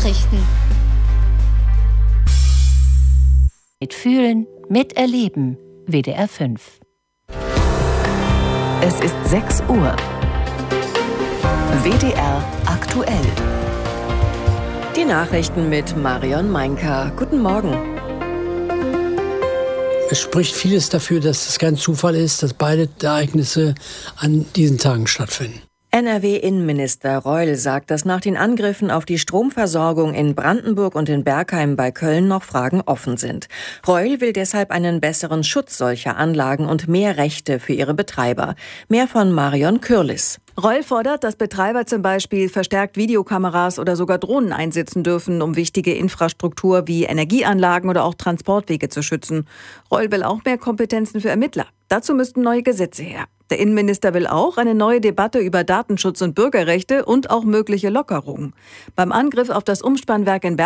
Nachrichten. Mitfühlen, miterleben. WDR 5. Es ist 6 Uhr. WDR aktuell. Die Nachrichten mit Marion Meinker. Guten Morgen. Es spricht vieles dafür, dass es kein Zufall ist, dass beide Ereignisse an diesen Tagen stattfinden. NRW-Innenminister Reul sagt, dass nach den Angriffen auf die Stromversorgung in Brandenburg und in Bergheim bei Köln noch Fragen offen sind. Reul will deshalb einen besseren Schutz solcher Anlagen und mehr Rechte für ihre Betreiber. Mehr von Marion Kürlis. Reul fordert, dass Betreiber zum Beispiel verstärkt Videokameras oder sogar Drohnen einsetzen dürfen, um wichtige Infrastruktur wie Energieanlagen oder auch Transportwege zu schützen. Reul will auch mehr Kompetenzen für Ermittler. Dazu müssten neue Gesetze her. Der Innenminister will auch eine neue Debatte über Datenschutz und Bürgerrechte und auch mögliche Lockerungen. Beim Angriff auf das Umspannwerk in